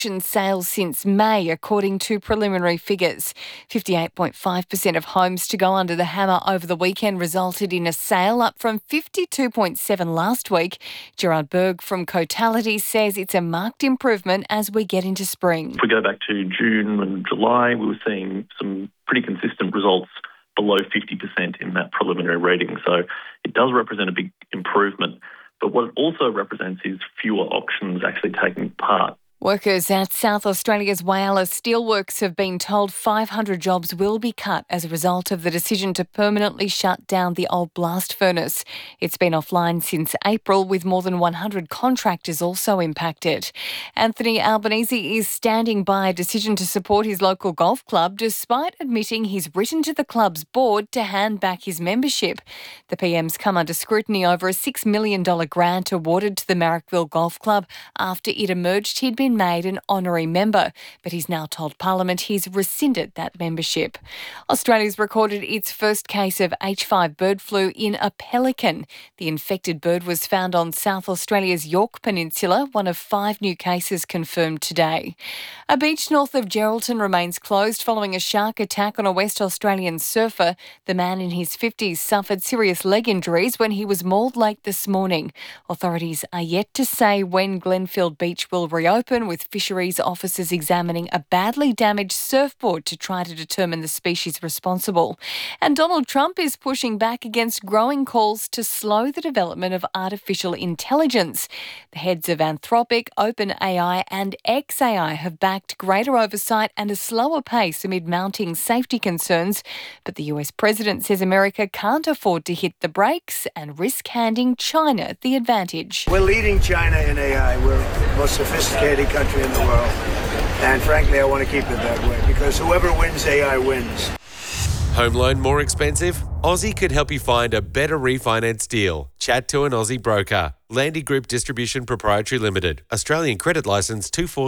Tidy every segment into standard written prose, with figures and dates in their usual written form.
sales since May, according to preliminary figures. 58.5% of homes to go under the hammer over the weekend resulted in a sale, up from 52.7% last week. Gerard Berg from Cotality says it's a marked improvement as we get into spring. If we go back to June and July, we were seeing some pretty consistent results below 50% in that preliminary reading. So it does represent a big improvement. But what it also represents is fewer auctions actually taking part. Workers at South Australia's Whyalla Steelworks have been told 500 jobs will be cut as a result of the decision to permanently shut down the old blast furnace. It's been offline since April, with more than 100 contractors also impacted. Anthony Albanese is standing by a decision to support his local golf club, despite admitting he's written to the club's board to hand back his membership. The PM's come under scrutiny over a $6 million grant awarded to the Marrickville Golf Club after it emerged he'd been made an honorary member, but he's now told Parliament he's rescinded that membership. Australia's recorded its first case of H5 bird flu in a pelican. The infected bird was found on South Australia's Yorke Peninsula, one of 5 new cases confirmed today. A beach north of Geraldton remains closed following a shark attack on a West Australian surfer. The man in his 50s suffered serious leg injuries when he was mauled late this morning. Authorities are yet to say when Glenfield Beach will reopen, with fisheries officers examining a badly damaged surfboard to try to determine the species responsible. And Donald Trump is pushing back against growing calls to slow the development of artificial intelligence. The heads of Anthropic, OpenAI and xAI have backed greater oversight and a slower pace amid mounting safety concerns. But the US president says America can't afford to hit the brakes and risk handing China the advantage. We're leading China in AI. We're the most sophisticated country in the world. And frankly, I want to keep it that way because whoever wins AI wins. Home loan more expensive? Aussie could help you find a better refinance deal. Chat to an Aussie broker. Landy Group Distribution Proprietary Limited. Australian credit licence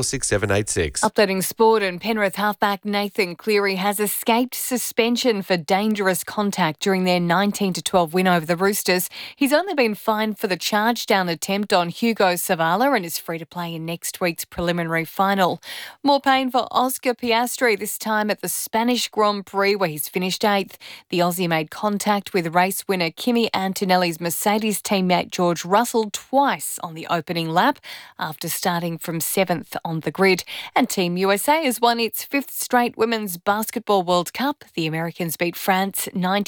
246786. Updating sport, and Penrith halfback Nathan Cleary has escaped suspension for dangerous contact during their 19-12 win over the Roosters. He's only been fined for the charge down attempt on Hugo Savala and is free to play in next week's preliminary final. More pain for Oscar Piastri, this time at the Spanish Grand Prix where he's finished 8th. The Aussie made contact with race winner Kimi Antonelli's Mercedes teammate George Russell twice on the opening lap after starting from 7th on the grid. And Team USA has won its 5th straight Women's Basketball World Cup. The Americans beat France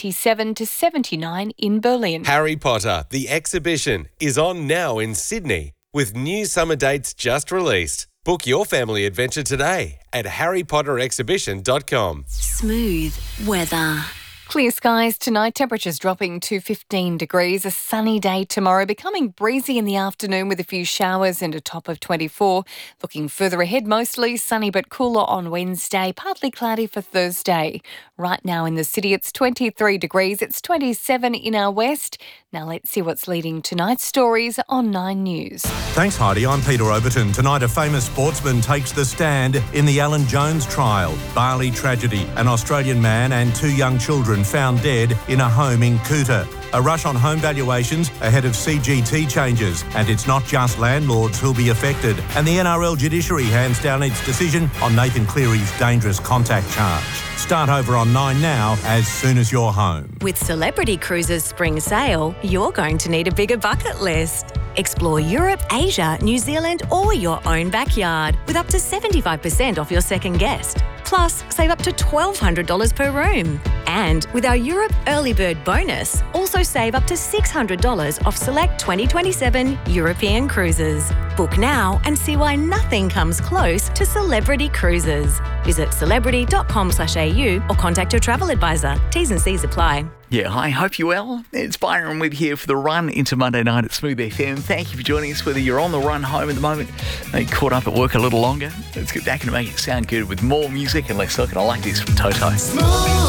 97-79 in Berlin. Harry Potter, the exhibition, is on now in Sydney with new summer dates just released. Book your family adventure today at harrypotterexhibition.com. Smooth weather. Clear skies tonight, temperatures dropping to 15 degrees. A sunny day tomorrow, becoming breezy in the afternoon with a few showers and a top of 24. Looking further ahead, mostly sunny but cooler on Wednesday, partly cloudy for Thursday. Right now in the city, it's 23 degrees. It's 27 in our west. Now let's see what's leading tonight's stories on 9 News. Thanks, Heidi. I'm Peter Overton. Tonight, a famous sportsman takes the stand in the Alan Jones trial. Bali tragedy. An Australian man and 2 young children found dead in a home in Kuta. A rush on home valuations ahead of CGT changes. And it's not just landlords who'll be affected. And the NRL judiciary hands down its decision on Nathan Cleary's dangerous contact charge. Start over on 9 now as soon as you're home. With Celebrity Cruises Spring Sale, you're going to need a bigger bucket list. Explore Europe, Asia, New Zealand or your own backyard with up to 75% off your second guest. Plus, save up to $1,200 per room. And with our Europe Early Bird bonus, also save up to $600 off select 2027 European cruises. Book now and see why nothing comes close to Celebrity Cruises. Visit celebrity.com/au or contact your travel advisor. T's and C's apply. Yeah, hi, hope you're well. It's Byron with here for the run into Monday night at Smooth FM. Thank you for joining us, whether you're on the run home at the moment, maybe caught up at work a little longer. Let's get back and make it sound good with more music and less talking. I like this from Toto.